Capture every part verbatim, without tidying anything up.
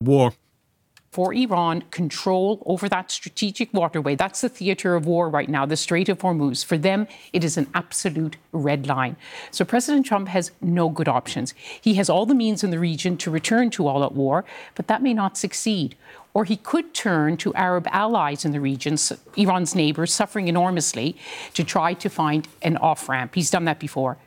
war. For Iran, control over that strategic waterway, that's the theatre of war right now, the Strait of Hormuz. For them, it is an absolute red line. So President Trump has no good options. He has all the means in the region to return to all-out war, but that may not succeed. Or he could turn to Arab allies in the region, Iran's neighbours, suffering enormously, to try to find an off-ramp. He's done that before.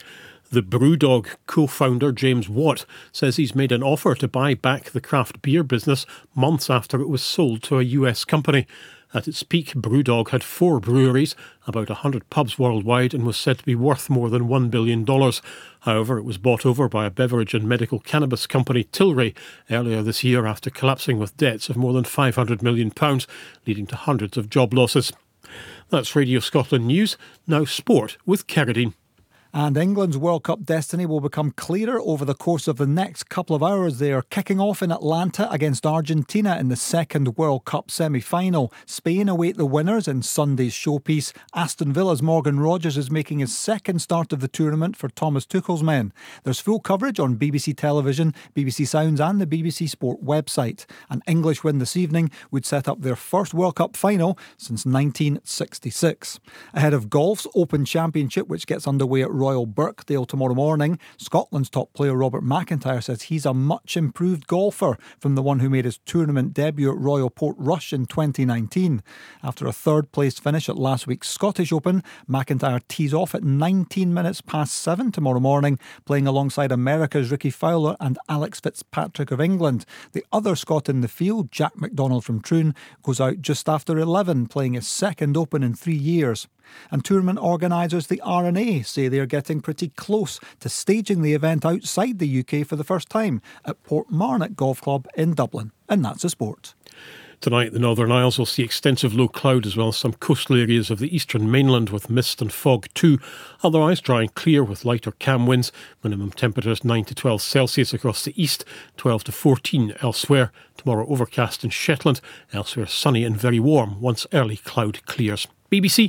The Brewdog co-founder James Watt says he's made an offer to buy back the craft beer business months after it was sold to a U S company. At its peak, Brewdog had four breweries, about one hundred pubs worldwide, and was said to be worth more than one billion dollars. However, it was bought over by a beverage and medical cannabis company, Tilray, earlier this year after collapsing with debts of more than five hundred million pounds, leading to hundreds of job losses. That's Radio Scotland News. Now sport with Kerridine. And England's World Cup destiny will become clearer over the course of the next couple of hours. They are kicking off in Atlanta against Argentina in the second World Cup semi-final. Spain await the winners in Sunday's showpiece. Aston Villa's Morgan Rogers is making his second start of the tournament for Thomas Tuchel's men. There's full coverage on B B C Television, B B C Sounds and the B B C Sport website. An English win this evening would set up their first World Cup final since nineteen sixty-six. Ahead of golf's Open Championship, which gets underway at Royal Birkdale tomorrow morning, Scotland's top player Robert McIntyre says he's a much improved golfer from the one who made his tournament debut at Royal Portrush in twenty nineteen. After a third place finish at last week's Scottish Open, McIntyre tees off at nineteen minutes past seven tomorrow morning, playing alongside America's Ricky Fowler and Alex Fitzpatrick of England. The other Scot in the field, Jack McDonald from Troon, goes out just after eleven, playing his second Open in three years. And tournament organisers, the R N A, say they are getting pretty close to staging the event outside the U K for the first time at Portmarnock Golf Club in Dublin. And that's the sport. Tonight, the Northern Isles will see extensive low cloud as well as some coastal areas of the eastern mainland with mist and fog too. Otherwise, dry and clear with lighter calm winds. Minimum temperatures nine to twelve Celsius across the east, twelve to fourteen elsewhere. Tomorrow overcast in Shetland, elsewhere sunny and very warm once early cloud clears. B B C